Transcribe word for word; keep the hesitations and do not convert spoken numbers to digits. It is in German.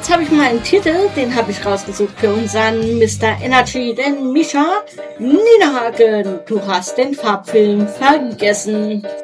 jetzt habe ich mal einen Titel, den habe ich rausgesucht für unseren Mister Energy, denn Mischa Niederhagen, du hast den Farbfilm vergessen.